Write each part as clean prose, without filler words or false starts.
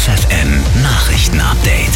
FFN Nachrichten-Update.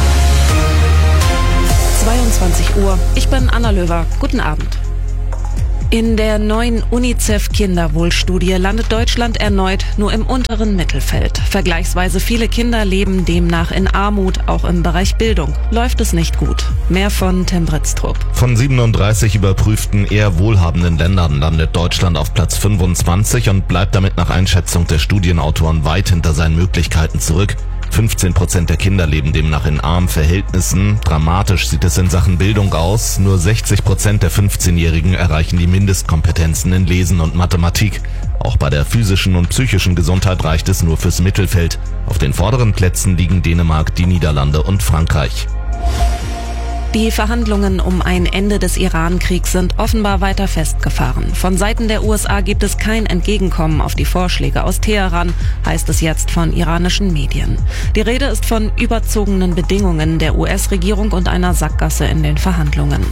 22 Uhr. Ich bin Anna Löwer. Guten Abend. In der neuen UNICEF-Kinderwohlstudie landet Deutschland erneut nur im unteren Mittelfeld. Vergleichsweise viele Kinder leben demnach in Armut, auch im Bereich Bildung. Läuft es nicht gut. Mehr von Tim Britztrup. Von 37 überprüften eher wohlhabenden Ländern landet Deutschland auf Platz 25 und bleibt damit nach Einschätzung der Studienautoren weit hinter seinen Möglichkeiten zurück. 15% der Kinder leben demnach in armen Verhältnissen. Dramatisch sieht es in Sachen Bildung aus. Nur 60% der 15-Jährigen erreichen die Mindestkompetenzen in Lesen und Mathematik. Auch bei der physischen und psychischen Gesundheit reicht es nur fürs Mittelfeld. Auf den vorderen Plätzen liegen Dänemark, die Niederlande und Frankreich. Die Verhandlungen um ein Ende des Iran-Kriegs sind offenbar weiter festgefahren. Von Seiten der USA gibt es kein Entgegenkommen auf die Vorschläge aus Teheran, heißt es jetzt von iranischen Medien. Die Rede ist von überzogenen Bedingungen der US-Regierung und einer Sackgasse in den Verhandlungen.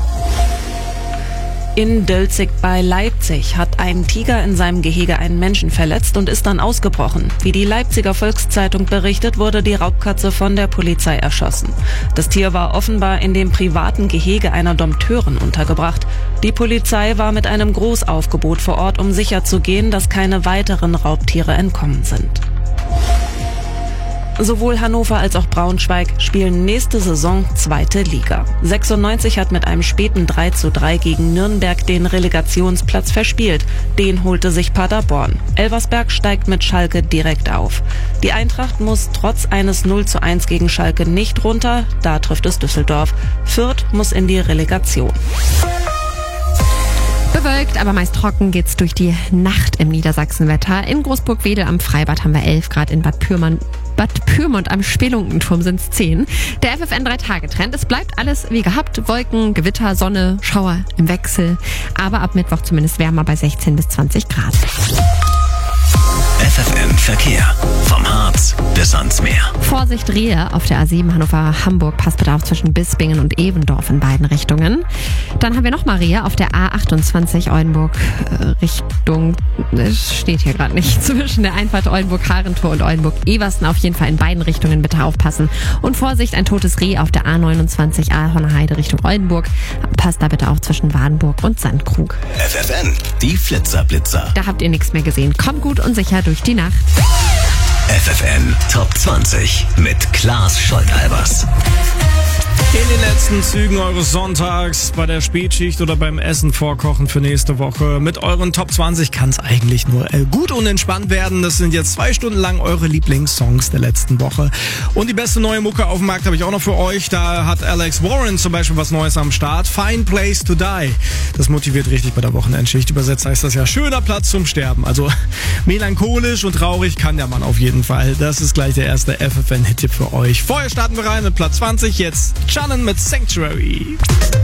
In Dölzig bei Leipzig hat ein Tiger in seinem Gehege einen Menschen verletzt und ist dann ausgebrochen. Wie die Leipziger Volkszeitung berichtet, wurde die Raubkatze von der Polizei erschossen. Das Tier war offenbar in dem privaten Gehege einer Dompteurin untergebracht. Die Polizei war mit einem Großaufgebot vor Ort, um sicherzugehen, dass keine weiteren Raubtiere entkommen sind. Sowohl Hannover als auch Braunschweig spielen nächste Saison 2. Liga. 96 hat mit einem späten 3:3 gegen Nürnberg den Relegationsplatz verspielt. Den holte sich Paderborn. Elversberg steigt mit Schalke direkt auf. Die Eintracht muss trotz eines 0:1 gegen Schalke nicht runter, da trifft es Düsseldorf. Fürth muss in die Relegation. Bewölkt, aber meist trocken geht's durch die Nacht im Niedersachsenwetter. In Großburg-Wedel am Freibad haben wir 11 Grad, in Bad Pyrmont am Spelunkenturm sind's 10. Der FFN 3-Tage-Trend. Es bleibt alles wie gehabt. Wolken, Gewitter, Sonne, Schauer im Wechsel. Aber ab Mittwoch zumindest wärmer bei 16 bis 20 Grad. FFN Verkehr. Vom Harz bis ans Meer. Vorsicht, Rehe auf der A7 Hannover-Hamburg. Passbedarf zwischen Bispingen und Evendorf in beiden Richtungen. Dann haben wir nochmal Rehe auf der A28 Oldenburg Richtung, es steht hier gerade nicht, zwischen der Einfahrt Oldenburg-Harentor und Oldenburg-Eversten. Auf jeden Fall in beiden Richtungen bitte aufpassen. Und Vorsicht, ein totes Reh auf der A29 Ahorner Heide Richtung Oldenburg. Passt da bitte auf zwischen Wadenburg und Sandkrug. FFN, die Flitzer-Blitzer. Da habt ihr nichts mehr gesehen. Kommt gut und sicher durch die Nacht. FFN Top 20 mit Klaas Scholk-Albers. In den letzten Zügen eures Sonntags, bei der Spätschicht oder beim Essen vorkochen für nächste Woche. Mit euren Top 20 kann es eigentlich nur gut und entspannt werden. Das sind jetzt 2 Stunden lang eure Lieblingssongs der letzten Woche. Und die beste neue Mucke auf dem Markt habe ich auch noch für euch. Da hat Alex Warren zum Beispiel was Neues am Start. Fine Place to Die. Das motiviert richtig bei der Wochenendschicht. Übersetzt heißt das ja schöner Platz zum Sterben. Also melancholisch und traurig kann der Mann auf jeden Fall. Das ist gleich der erste FFN-Hit-Tipp für euch. Vorher starten wir rein mit Platz 20. Jetzt Shannon mit Sanctuary.